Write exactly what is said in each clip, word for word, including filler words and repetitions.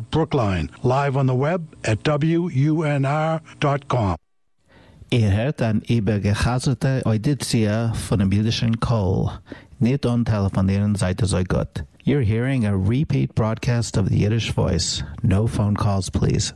Brookline, live on the web at W U N R dot com. Ihr hört eine übergehaserte Audition von dem jüdischen Kol. Nicht on telefonieren, seid ihr so gut. You're hearing a repeat broadcast of the Yiddish Voice. No phone calls, please.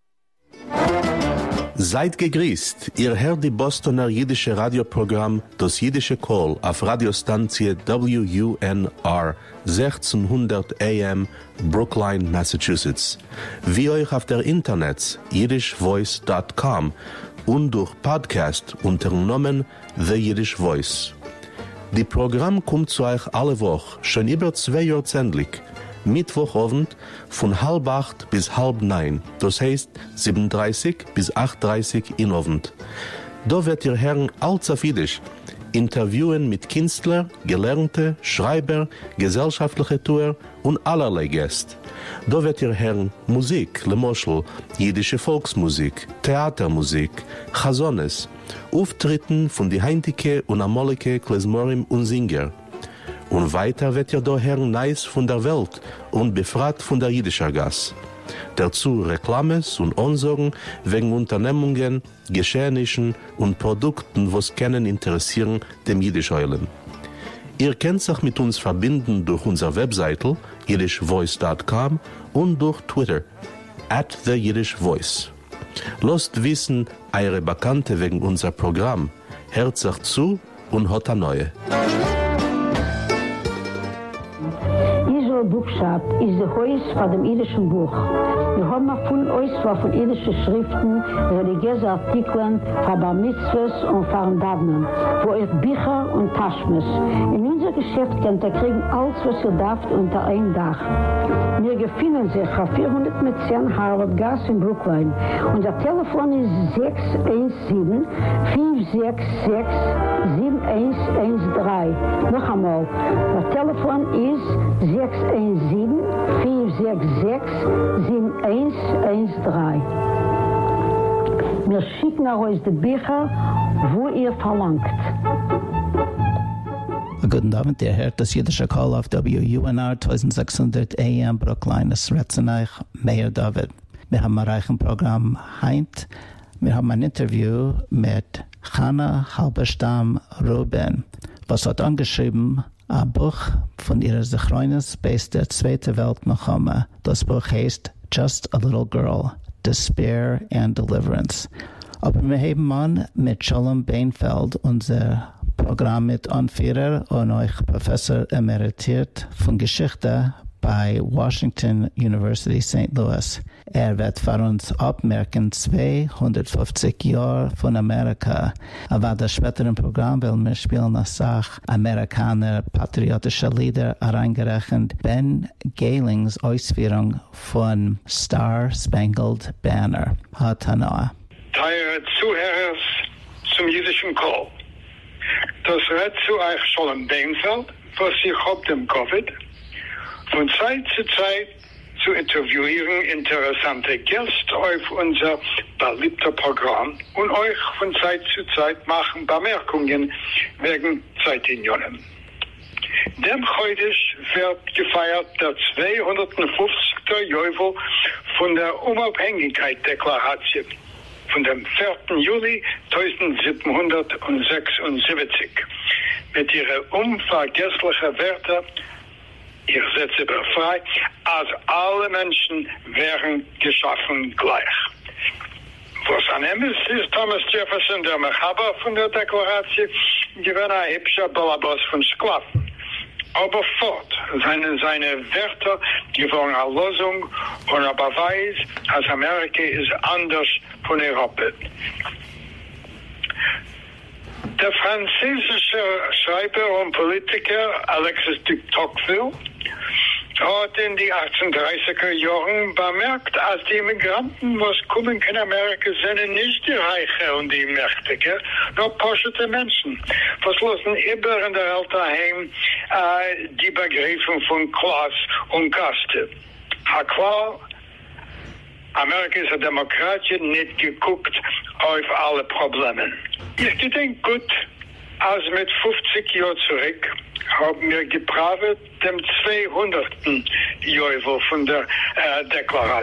Seid gegrüßt, ihr hört die Bostoner jüdische Radioprogramm Das Jiddische Kol auf Radiostanzie W U N R sechzehnhundert A M Brookline, Massachusetts. Wie euch auf der Internet yiddish voice dot com und durch Podcast unter dem Namen The Yiddish Voice. Die Programm kommt zu euch alle Woche, schon über zwei Jahrzehnlich. Mittwochabend von halb acht bis halb neun, das heißt sieben Uhr dreißig bis acht Uhr dreißig in Abend. Da wird ihr hören alles auf Jiddisch, Interviewen mit Künstlern, Gelernte, Schreiber, gesellschaftliche Tour und allerlei Gäste. Da wird ihr hören Musik, le Moschel, jiddische Volksmusik, Theatermusik, Chazones, Auftritten von die Heintike und Amolike Klezmorim und Singer. Und weiter wird ihr da hören Neues von der Welt und befragt von der jüdischer Gas. Dazu Reklames und Ansagen wegen Unternehmungen, Geschehnissen und Produkten, was können interessieren dem Jiddisch-Eulen. Ihr könnt sich mit uns verbinden durch unsere Webseite yiddish voice dot com und durch Twitter at the Yiddish Voice. Lasst wissen eure Bekannte wegen unser Programm. Hört sich zu und hat eine neue. Bookshop ist das Haus von dem jüdischen Buch. Wir haben auch von Auswahl von jüdischen Schriften, religiöse Artikeln, von Bar Mitzvahs und von Davnen, wo ihr Bücher und Taschmes. In unser Geschäft könnt ihr kriegen alles, was ihr darf, unter einem Dach. Wir befinden sich auf vierhundertzehn Harvard Gas in Brookline. Unser Telefon ist sechs eins sieben, fünf sechs sechs, sieben eins eins drei. Noch einmal, das Telefon ist sechs eins sieben, fünf sechs sechs, sieben eins eins drei. Wir schicken euch die Bücher, wo ihr verlangt. Guten Abend, ihr hört das Jiddische Kol auf W U N R sechzehnhundert A M Brookline. Es retzen euch Meir David. Wir haben ein reiches Programm heint. Wir haben ein Interview mit Chana Halberstam Rubin, was hat angeschrieben ein Buch von ihrer Zechronis bis der Zweite Weltmilchama. Das Buch heißt Just a Little Girl, Despair and Deliverance. Aber wir haben an mit Shalom Beinfeld, unser Programm mit Anführer und euch Professor emeritiert von Geschichte bei Washington University Saint Louis. Er wird für uns abmerken zweihundertfünfzig Jahre von Amerika. Aber das spätere Programm will wir spielen als Sach Amerikaner patriotische Lieder hereingerechnet Ben Gailings Ausführung von Star Spangled Banner. Hatana. Teure Zuhörer zum jüdischen Kol. Das redet zu euch Shalom Beinfeld, was ihr habt im Covid. Von Zeit zu Zeit zu interviewieren interessante Gäste auf unser beliebter Programm und euch von Zeit zu Zeit machen Bemerkungen wegen Zeitinjonen. Dem heute wird gefeiert der zweihundertfünfzigste Jahrestag von der Unabhängigkeitsdeklaration von dem vierten Juli siebzehnhundertsechsundsiebzig mit ihren unvergesslichen Werten. Ich setze frei, als alle Menschen wären geschaffen gleich. Was an ihm ist, ist Thomas Jefferson, der Mechaber von der Deklaration, gewinnt ein hübscher Balabas von Sklaven. Aber fort seine, seine Werte geworden eine Lösung und ein Beweis, als Amerika ist anders von Europa. Der französische Schreiber und Politiker Alexis de Tocqueville hat in die achtzehnhundertdreißiger Jahren bemerkt, als die Immigranten, was kommen in Amerika, sind nicht die Reiche und die Mächtige, nur poschete Menschen. Was lassen immer in der Welt daheim äh, die Begriffe von Klasse und Kaste. Klar, Amerika ist eine Demokratie, nicht geguckt auf alle Probleme. Ich denke gut, als mit fünfzig Jahren zurück haben wir gepravet dem zweihundertsten Jahr von der äh, Deklaration.